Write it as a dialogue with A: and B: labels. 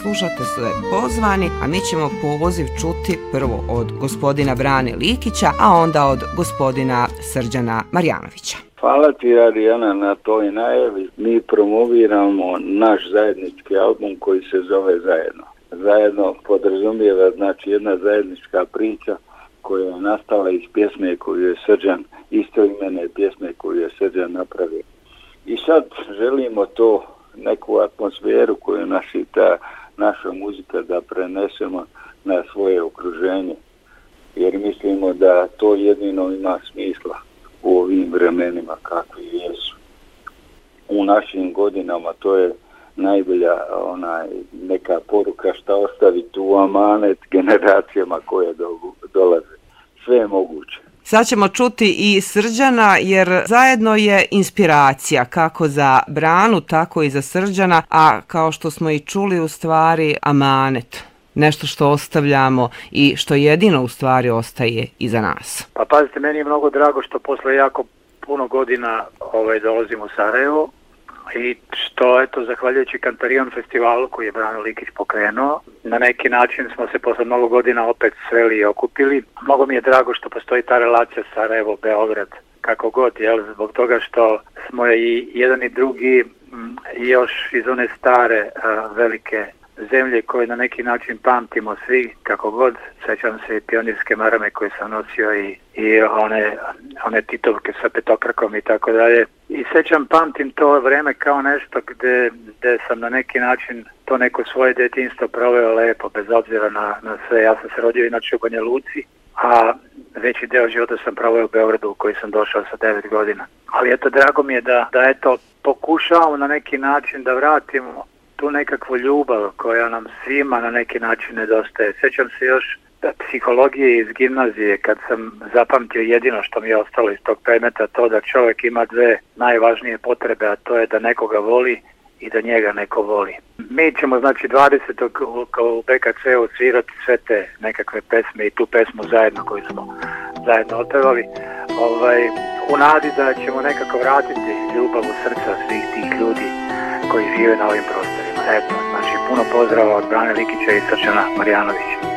A: slušate sve pozvani, a mi ćemo poziv čuti prvo od gospodina Brane Likića, a onda od gospodina Srđana Marjanovića.
B: Hvala ti, Arijana, na toj najavi. Mi promoviramo naš zajednički album koji se zove Zajedno. Zajedno podrazumijeva znači jedna zajednička priča koja je nastala iz pjesme koju je Srđan, istoimene pjesme koju je Srđan napravio. I sad želimo to neku atmosferu koju naša muzika da prenesemo na svoje okruženje. Jer mislimo da to jedino ima smisla u ovim vremenima kakvi jesu. U našim godinama to je najbolja neka poruka šta ostaviti u amanet generacijama koje dolaze. Sve je moguće.
A: Sad ćemo čuti i Srđana, jer Zajedno je inspiracija kako za Branu, tako i za Srđana, a kao što smo i čuli u stvari amanet. Nešto što ostavljamo i što jedino u stvari ostaje iza nas.
C: Pa pazite, meni je mnogo drago što posle jako puno godina dolazim u Sarajevo i što, eto, zahvaljujući Kantarion festivalu koji je Brano Likić pokrenuo, na neki način smo se posle mnogo godina opet sveli i okupili. Mnogo mi je drago što postoji ta relacija Sarajevo-Beograd, kako god, zbog toga što smo i jedan i drugi još iz one stare velike zemlje koje na neki način pamtimo svi, kako god. Sećam se pionirske marame koje sam nosio i one titovke sa petokrakom i tako dalje. I pamtim to vreme kao nešto gde sam na neki način to neko svoje detinjstvo proveo lepo, bez obzira na sve. Ja sam se rodio inače u Banja Luci, a veći deo života sam proveo u Beogradu u koji sam došao sa 9 godina. Ali eto, drago mi je da eto, pokušavamo na neki način da vratimo tu nekakvu ljubav koja nam svima na neki način nedostaje. Sećam se još psihologije iz gimnazije kad sam zapamtio jedino što mi je ostalo iz tog predmeta, to da čovjek ima dve najvažnije potrebe, a to je da nekoga voli i da njega neko voli. Mi ćemo znači 20. u BKC-u svirati sve te nekakve pesme i tu pesmu Zajedno koju smo zajedno otpevali, u nadi da ćemo nekako vratiti ljubav u srca svih tih ljudi koji žive na ovim prostorima. Eto, znači puno pozdrava od Brane Likića i Srđana Marjanovića.